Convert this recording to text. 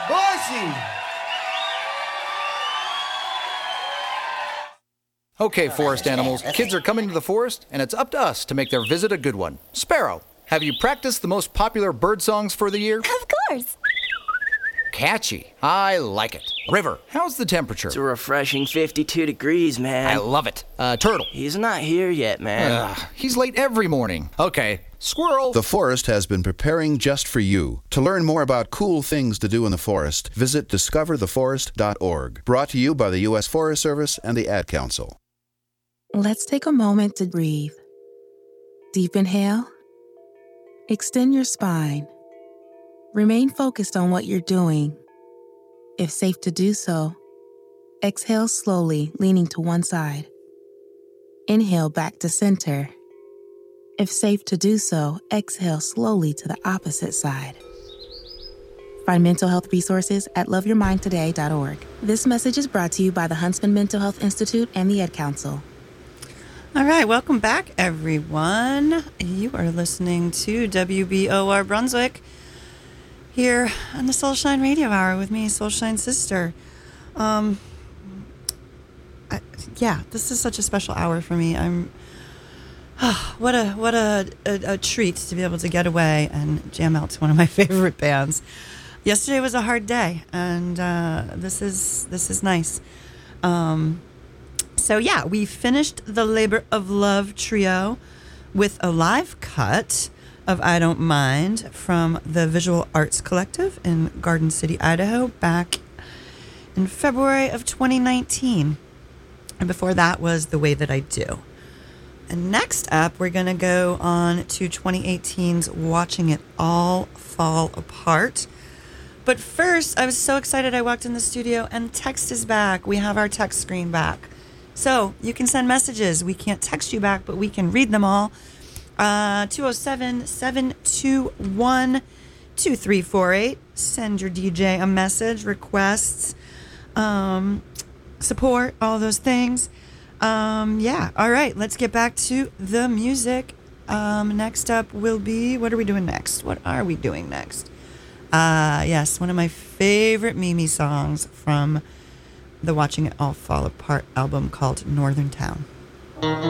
Boise! Okay, forest animals, kids are coming to the forest, and it's up to us to make their visit a good one. Sparrow, have you practiced the most popular bird songs for the year? Of course. Catchy. I like it. River, how's the temperature? It's a refreshing 52 degrees, man. I love it. Turtle. He's not here yet, man. He's late every morning. Okay. Squirrel. The forest has been preparing just for you. To learn more about cool things to do in the forest, visit discovertheforest.org. Brought to you by the U.S. Forest Service and the Ad Council. Let's take a moment to breathe. Deep inhale. Extend your spine. Remain focused on what you're doing. If safe to do so, exhale slowly, leaning to one side. Inhale back to center. If safe to do so, exhale slowly to the opposite side. Find mental health resources at loveyourmindtoday.org. This message is brought to you by the Huntsman Mental Health Institute and the Ad Council. All right, welcome back, everyone. You are listening to WBOR Brunswick here on the Soulshine Radio Hour with me, Soulshine Sister. This is such a special hour for me. What a treat to be able to get away and jam out to one of my favorite bands. Yesterday was a hard day, and this is nice. So yeah, we finished the Labor of Love trio with a live cut of I Don't Mind from the Visual Arts Collective in Garden City, Idaho, back in February of 2019. And before that was The Way That I Do. And next up, we're going to go on to 2018's Watching It All Fall Apart. But first, I was so excited I walked in the studio and text is back. We have our text screen back. So you can send messages. We can't text you back, but we can read them all. 207-721-2348. Send your DJ a message, requests, support, all those things. All right, let's get back to the music. Next up will be, what are we doing next? Yes, one of my favorite Mimi songs from the Watching It All Fall Apart album called Northern Town.